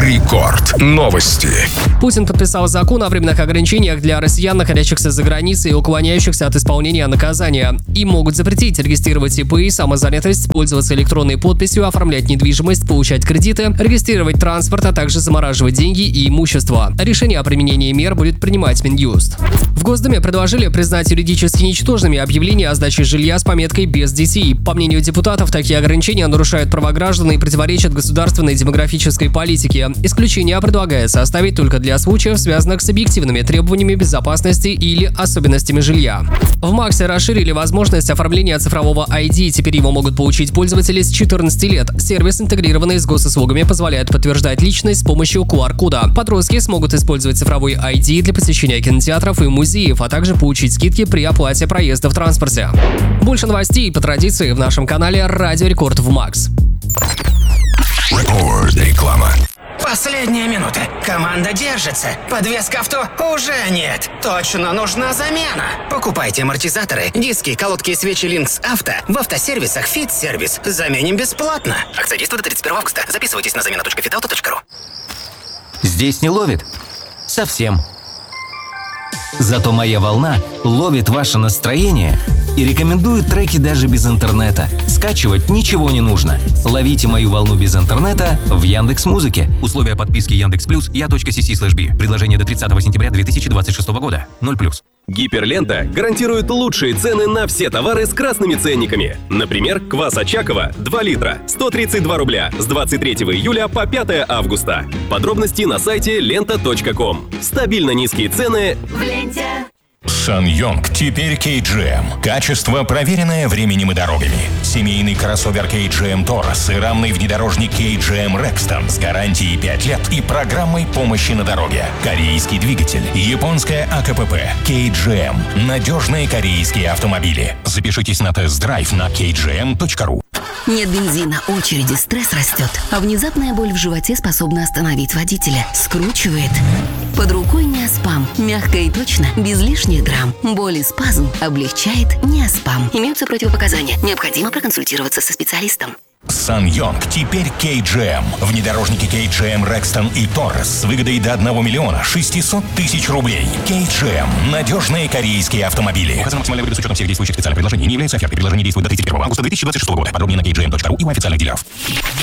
Рекорд. Новости. Путин подписал закон о временных ограничениях для россиян, находящихся за границей и уклоняющихся от исполнения наказания. Им могут запретить регистрировать ИП и самозанятость, пользоваться электронной подписью, оформлять недвижимость, получать кредиты, регистрировать транспорт, а также замораживать деньги и имущество. Решение о применении мер будет принимать Минюст. В Госдуме предложили признать юридически ничтожными объявления о сдаче жилья с пометкой «без детей». По мнению депутатов, такие ограничения нарушают права граждан и противоречат государственной демографической политике. Исключение предлагается оставить только для случаев, связанных с объективными требованиями безопасности или особенностями жилья. В Максе расширили возможность оформления цифрового ID. Теперь его могут получить пользователи с 14 лет. Сервис, интегрированный с госуслугами, позволяет подтверждать личность с помощью QR-кода. Подростки смогут использовать цифровой ID для посещения кинотеатров и музеев, а также получить скидки при оплате проезда в транспорте. Больше новостей по традиции в нашем канале Радио Рекорд в Макс. Реклама. Последняя минута. Команда держится. Подвеска авто уже нет. Точно нужна замена. Покупайте амортизаторы, диски, колодки и свечи Lynx Авто в автосервисах Fit Service. Заменим бесплатно. Акция действует до 31 августа. Записывайтесь на замена.fitauto.ru. Здесь не ловит? Совсем. Зато моя волна ловит ваше настроение и рекомендует треки даже без интернета. Скачивать ничего не нужно. Ловите мою волну без интернета в Яндекс.Музыке. Условия подписки Яндекс.Плюс я.cc/b. Предложение до 30 сентября 2026 года. 0+. Гиперлента гарантирует лучшие цены на все товары с красными ценниками. Например, квас Очакова 2 литра 132 рубля с 23 июля по 5 августа. Подробности на сайте lenta.com. Стабильно низкие цены в ленте. SsangYong теперь KGM. Качество, проверенное временем и дорогами. Семейный кроссовер KGM Taurus и рамный внедорожник KGM Rexton с гарантией 5 лет и программой помощи на дороге. Корейский двигатель, японская АКПП, KGM. Надежные корейские автомобили. Запишитесь на тест-драйв на kgm.ru. Нет бензина, очереди, стресс растет. А внезапная боль в животе способна остановить водителя. Скручивает. Под рукой Неоспам. Мягко и точно, без лишних драм. Боль и спазм облегчает Неоспам. Имеются противопоказания. Необходимо проконсультироваться со специалистом. SsangYong теперь KGM. Внедорожники KGM Rexton и Taurus с выгодой до 1 миллиона 600 тысяч рублей. KGM. Надежные корейские автомобили. Указано максимальная выгода с учетом всех действующих специальных предложений. Не является офертой. Предложение действует до 31 августа 2026 года. Подробнее на kgm.ru и у официальных дилеров.